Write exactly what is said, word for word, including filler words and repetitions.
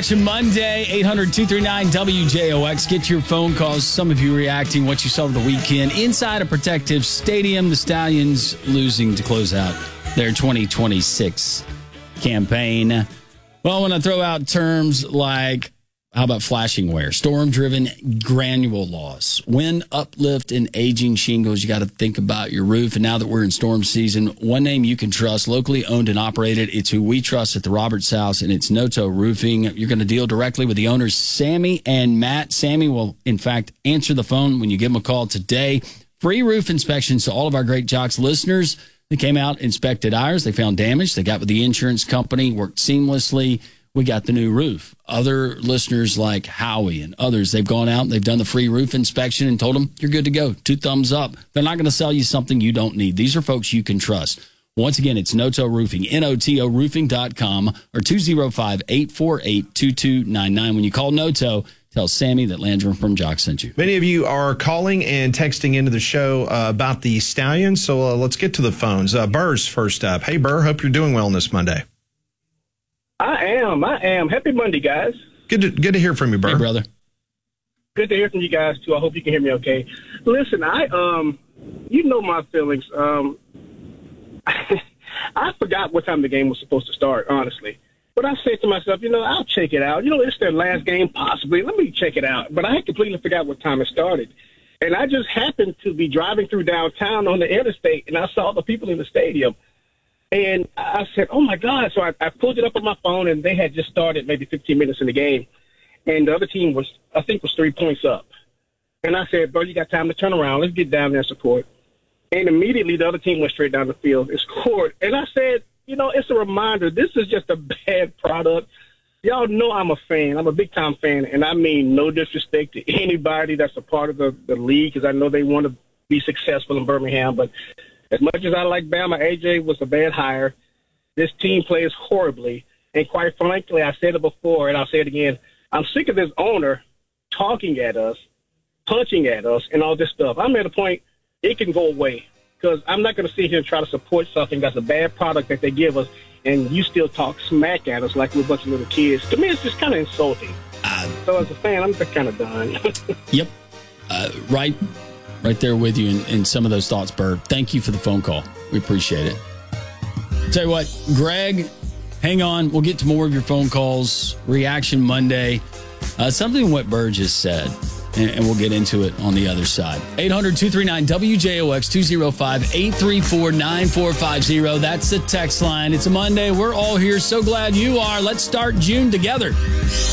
Reaction Monday, eight hundred, two three nine, W J O X. Get your phone calls. Some of you reacting what you saw over the weekend. Inside a Protective Stadium, the Stallions losing to close out their twenty twenty-six campaign. Well, when I throw out terms like, how about flashing wear, storm-driven granule loss, wind uplift, and aging shingles, you got to think about your roof. And now that we're in storm season, one name you can trust, locally owned and operated. It's who we trust at the Roberts House, and it's Noto Roofing. You're going to deal directly with the owners, Sammy and Matt. Sammy will, in fact, answer the phone when you give him a call today. Free roof inspections to all of our Great Jocks listeners. They came out, inspected ours. They found damage. They got with the insurance company, worked seamlessly. We got the new roof. Other listeners like Howie and others, they've gone out, they've done the free roof inspection and told them, you're good to go. Two thumbs up. They're not going to sell you something you don't need. These are folks you can trust. Once again, it's Noto Roofing, N O T O roofing dot com or two oh five, eight four eight, two two nine nine. When you call Noto, tell Sammy that Landrum from Jock sent you. Many of you are calling and texting into the show uh, about the Stallions, so uh, let's get to the phones. Uh, Burr's first up. Hey, Burr, hope you're doing well on this Monday. I am. I am. Happy Monday, guys. Good to, good to hear from you, Burr. Hey, brother. Good to hear from you guys, too. I hope you can hear me okay. Listen, I, um, you know my feelings. Um, I forgot what time the game was supposed to start, honestly. But I said to myself, you know, I'll check it out. You know, it's their last game, possibly. Let me check it out. But I completely forgot what time it started. And I just happened to be driving through downtown on the interstate, and I saw the people in the stadium. And I said, oh, my God. So I, I pulled it up on my phone, and they had just started maybe fifteen minutes in the game. And the other team was, I think, was three points up. And I said, bro, you got time to turn around. Let's get down there and support. And immediately the other team went straight down the field and scored. And I said, you know, it's a reminder. This is just a bad product. Y'all know I'm a fan. I'm a big-time fan. And I mean no disrespect to anybody that's a part of the, the league, because I know they want to be successful in Birmingham. But as much as I like Bama, A J was a bad hire. This team plays horribly. And quite frankly, I said it before, and I'll say it again, I'm sick of this owner talking at us, punching at us, and all this stuff. I'm at a point it can go away, because I'm not going to sit here and try to support something that's a bad product that they give us, and you still talk smack at us like we're a bunch of little kids. To me, it's just kind of insulting. Uh, so as a fan, I'm just kind of done. Yep. Uh, right. Right there with you in, in some of those thoughts, Bird. Thank you for the phone call. We appreciate it. Tell you what, Greg, hang on. We'll get to more of your phone calls. Reaction Monday. Uh, something what Bird just said, and, and we'll get into it on the other side. eight hundred, two three nine, W J O X, two oh five, eight three four, nine four five oh. That's the text line. It's a Monday. We're all here. So glad you are. Let's start June together.